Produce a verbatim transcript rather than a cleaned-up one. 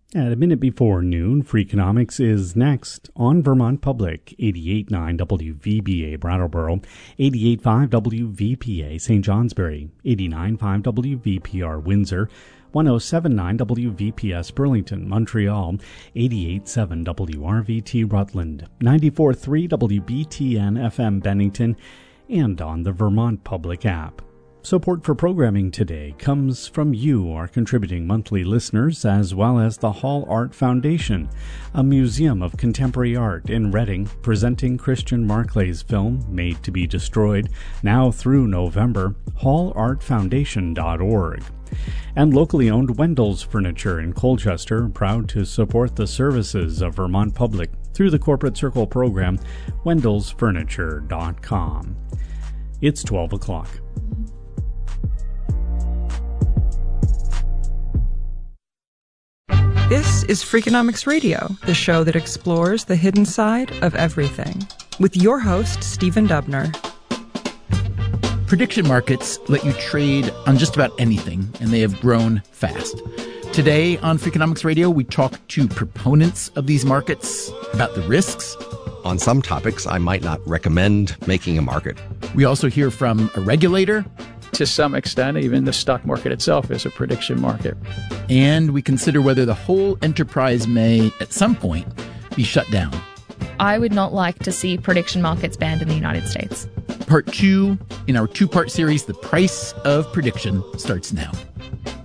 At a minute before noon, Freakonomics is next on Vermont Public, eighty-eight point nine W V B A Brattleboro, eighty-eight point five W V P A Saint Johnsbury, eighty-nine point five W V P R Windsor, one oh seven point nine W V P S Burlington, Montreal, eighty-eight point seven W R V T Rutland, ninety-four point three W B T N F M Bennington, and on the Vermont Public app. Support for programming today comes from you, our contributing monthly listeners, as well as the Hall Art Foundation, a museum of contemporary art in Reading, presenting Christian Marclay's film, Made to be Destroyed, now through November, hall art foundation dot org. And locally owned Wendell's Furniture in Colchester, proud to support the services of Vermont Public through the Corporate Circle program, wendells furniture dot com. It's twelve o'clock. This is Freakonomics Radio, the show that explores the hidden side of everything, with your host, Stephen Dubner. Prediction markets let you trade on just about anything, and they have grown fast. Today on Freakonomics Radio, we talk to proponents of these markets about the risks. On some topics, I might not recommend making a market. We also hear from a regulator. To some extent, even the stock market itself is a prediction market. And we consider whether the whole enterprise may, at some point, be shut down. I would not like to see prediction markets banned in the United States. Part two in our two-part series, The Price of Prediction, starts now.